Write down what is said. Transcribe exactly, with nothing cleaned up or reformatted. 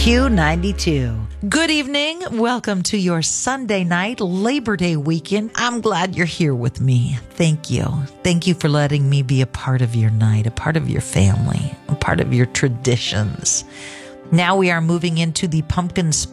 Q ninety-two. Good evening. Welcome to your Sunday night, Labor Day weekend. I'm glad you're here with me. Thank you. Thank you for letting me be a part of your night, a part of your family, a part of your traditions. Now we are moving into the pumpkin spice